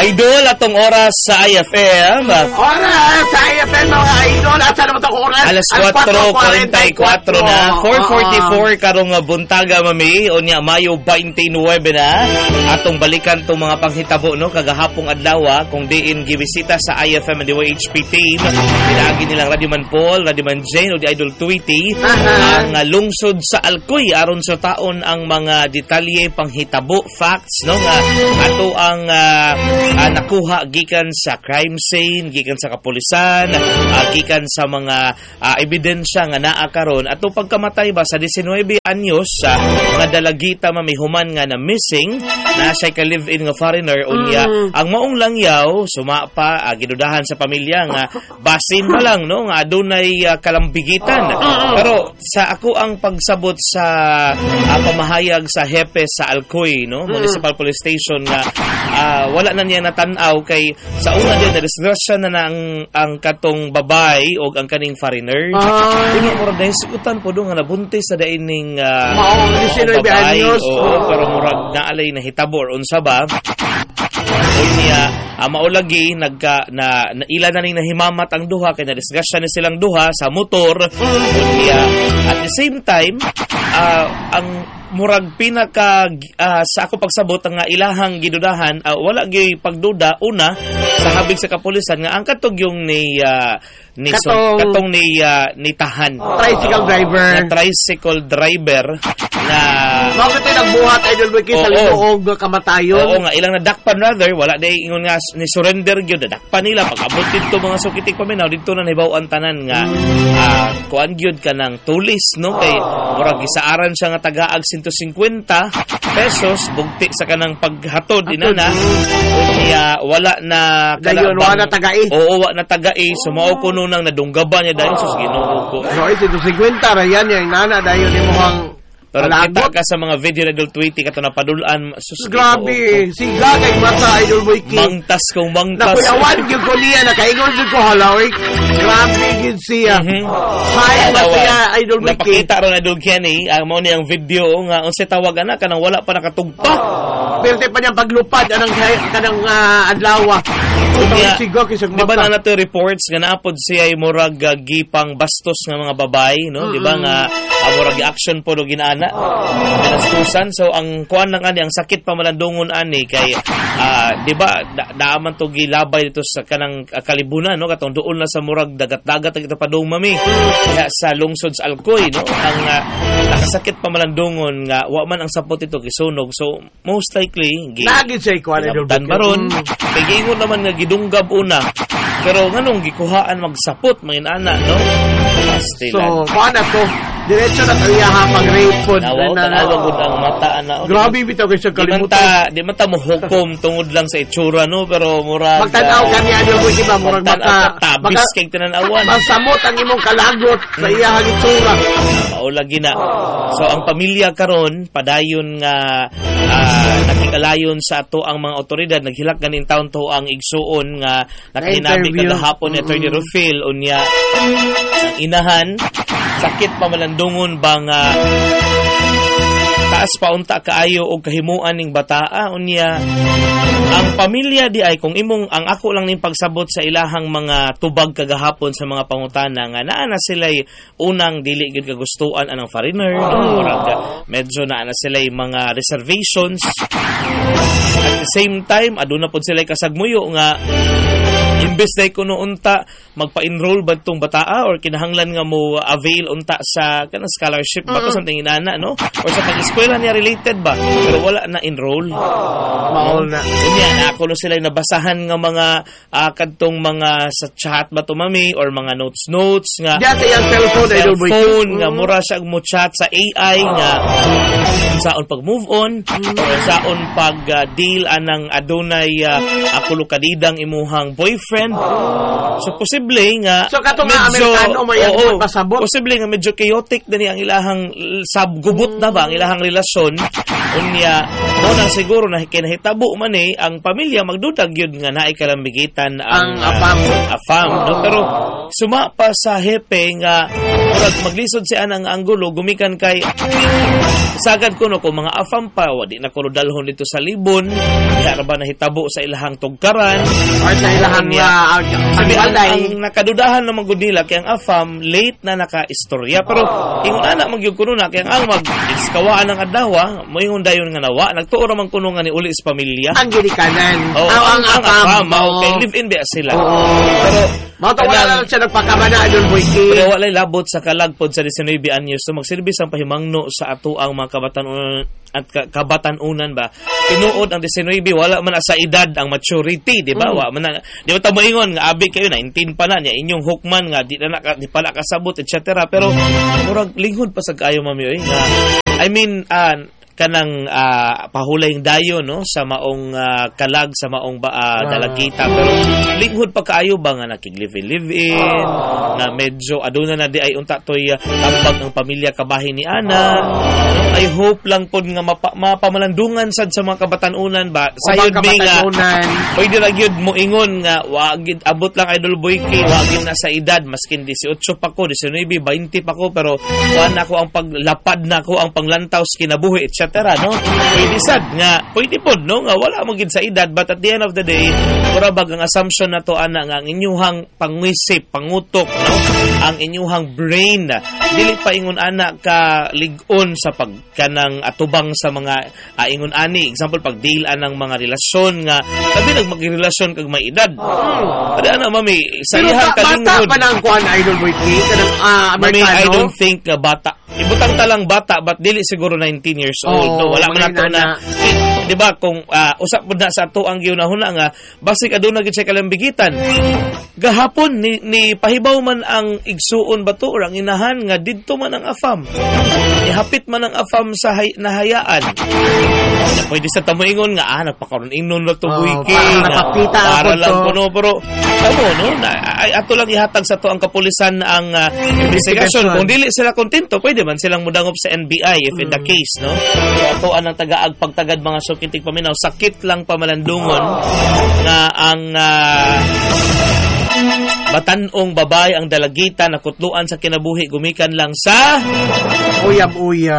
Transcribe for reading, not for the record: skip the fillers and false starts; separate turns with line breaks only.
Idol, atong oras sa IFM.
Oras sa IFM, mga idol. Asa naman itong oras?
Alas 4:44 na. 4:44 karong buntaga, mami. O niya, Mayo 29 na. Atong balikan itong mga panghitabo, no? Kagahapong adlaw, kung diin gibisita sa IFM and DYHP team. Pinagi nilang Radyoman Paul, Radyoman Jane, o di Idol Tweety. Ang lungsod sa Alcoy, aron sa taon ang mga detalye, panghitabo, facts, no? Ato ang nakuha gikan sa crime scene, gikan sa kapulisan, gikan sa mga ebidensya nga naa karon. Ato pagkamatay ba sa 19 anyos nga dalagita mamihuman nga na missing, na siya ka live-in nga foreigner unya. Ang maong langyaw sumapa gidudahan sa pamilya nga basin pa lang, no, nga adunay kalambigitan. Pero sa ako ang pagsabot sa pamahayag sa hepe sa Alcoy, no, Municipal Police Station, nga wala na niya natanaw kay sa una din na-disgrasya na ang katong babay o ang kaning foreigner. Ino murag nahisigutan po doon nga nabuntis sa daining babay. Pero murag naalay na hitabo or unsa ba. Unya maulagi ila na ning nahimamat ang duha kay na-disgrasya ni silang duha sa motor. Unya at the same time ang murag pinaka sa ako pagsabot nga ilahang gidudahan, wala gyud pagduda una sa habig sa kapulisan nga ang katog yung ni tahan tricycle driver na
bakit nagbuhat idol wiki sa linuog kamatayon.
Oo nga ilang nadakpan, rather wala day ingon nga ni surrender gyud, nadakpan nila pag-abot dito mga sukitik paminaw dito na hibaw-an tanan nga kuan gyud kanang tulis, no, kay murag gisaaran siya nga tagaag 150 pesos bugti sa kanang paghatod inana. Unya wala na
dayon wala na tagai.
Oo, wala na tagai. Sumao ko nang nadunggaban niya dahil sus Ginoo ko.
No, ito 50 ra yan yung nana dayon imong
pero kita ka sa mga video na Idol Tweety kato na padulaan sus.
Grabe, siga kay mata Idol Wiki.
Mangtas.
Nakuyawan gyud ko niya nakaingon gyud ko halawi. Grabe gyud siya. Hay na siya Idol Wiki.
Napakita ron Idol Kenny ang mao niyang video nga unsa tawagan na kanang wala pa nakatugpa.
Pero pa niyang paglupad kanang adlaw. Siga kay sa mata.
Diba na nato reports nga naapod siya ay murag gipang bastos nga mga babay, no? Diba nga murag action po do ginaan pinastusan. So ang kuan lang ani ang sakit pamalandungon ani kay di ba daaman to gilabay dito sa kanang kalibunan, no, katong duol na sa murag dagat-dagat kita padung mami kaya sa lungsod sa Alcoy, no, ang nakasakit pamalandungon nga wa man ang sapot ito gisunog. So most likely
lagi say kuan
tan baron kay giingon naman nga gidunggab una pero nganong gikuhaan magsapot manginana, no.
So kuan to diretso na kaya mag-rape pod
na ang mata ana.
Grabe bitaw kay sa kalimutan.
Di man ta mo hukom tungod lang sa itsura, no, pero murag
magtanaw kani ano mo di ba murag
tabis kay tanan-awan.
Masamot ang imong kalagot sa iyang itsura.
Maulagi na. So ang pamilya karon padayon nga nakikalayon sa ato ang mga otoridad, naghilak ganin taon to ang igsuon nga nakinabi kagahapon ni Attorney Rufil unya ang inahan sakit pamalandungon ba nga taas paunta kaayo og kahimuan ning bataa unya ang pamilya di ay kung imong ang ako lang ning pagsabot sa ilahang mga tubag kagahapon sa mga pangutana nga naa na sila'y unang dili gyud kagustuhan anang foreigner, medyo naa na sila'y mga reservations. At the same time aduna pod sila'y kasagmuyo nga imbes day kuno unta magpa-enroll ba itong bataa or kinahanglan nga mo avail unta sa kanang scholarship ba to something inana, no, or sa pag-eskwela niya related ba pero wala na enroll.
Maol na
unya ako no sila nabasahan nga mga kadtong mga sa chat ba to mami or mga notes nga
dati ang cellphone
nga mura siya mo chat sa AI nga saon pag move on or saon pag deal anang adunay akulo kadidang imuhang boyfriend. So posible nga
katong Amerikano may pasabot.
Posible nga medyo chaotic dani ang ilahang sabgubot na ba ang ilahang relasyon. Unya mo nang siguro na kinahitabo man ang pamilya magdudag yun nga naay kalambigitan ang afam, no? Pero suma pa sa hepe nga Murag maglisod si anang anggulo gumikan kay sagad ko no kung mga afam pa wadi na ko dalhon dito sa libon kaya ba nahitabo sa ilahang tugkaran
or sa ilahang
sabi ang nakadudahan naman gud nila kay ang afam late na naka-istorya pero ingon ana magyud kuno na kay ang mag-iskawaan ng adlaw moingon dayon nga nawa nagtuo ra man kuno nga ni uli sa pamilya
ang ginikanan
ang afam kay live in ba sila pero
wala siya nagpakamana doon boyki
pero walay labot sa kalagpod sa 19 anyos so magsilbi ang pahimangno sa ato ang mga kabatanunan at kabatanunan ba tinuod ang 19 wala man sa edad ang maturity di ba wa man di ba ta moingon nga abi kayo 19 pa na nya inyong hukman nga di pala kasabot etc pero murag linghod pa sa kaayo mami oy nga I mean kanang pahulayng dayo no sa maong kalag sa maong dalagita pero linghod pa kaayo ba nga nakig-live-in na medyo aduna na di ay unta toy tambag ang pamilya kabahin ni ana I hope lang pod nga mapamalandungan sad sa mga kabatanunan ba sayod mi nga pwede ra gyud mo ingon nga wagid abot lang idol boyki wagid na sa edad maskin 18 pa ko 19 20 pa ko pero kuan ako ang paglapad na ko ang panglantaw sa kinabuhi etc. no pwede sad nga pwede pod no nga wala mo gid sa edad but at the end of the day pura bag ang assumption nato ana nga ang inyuhang pangisip pangutok no ang inyuhang brain dili pa ingon ana ka lig-on sa pagkanang atubang sa mga ingon ani example pag deal-an ng mga relasyon nga sabi magrelasyon kag may edad kada ana mami sa iyang kalingod
bata pa nang kuan idol boyki kanang
Amerikano I don't think bata ibutang talang bata but dili siguro 19 years old no wala man ato na di ba kung usap pud na sa ato ang giunahuna nga basig aduna gid sa kalambigitan gahapon ni pahibaw man ang igsuon bato or ang inahan nga didto man ang afam ihapit man ang afam sa nahayaan pwede sa tamoingon nga nagpakaroon inon na to buiki para lang kuno pero amo no ato lang ihatag sa to ang kapulisan ang investigasyon kung dili sila kontento pwede man silang mudangop sa NBI if in the case no so ato anang tagaag pagtagad mga sukintig paminaw sakit lang pamalandungon nga ang batanong babae ang dalagita nakutluan sa kinabuhi gumikan lang sa
uyab-uyab